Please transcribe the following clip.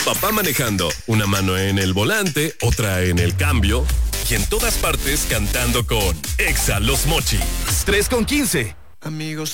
papá manejando, una mano en el volante, otra en el cambio y en todas partes cantando con Exa Los Mochis. 3:15. Amigos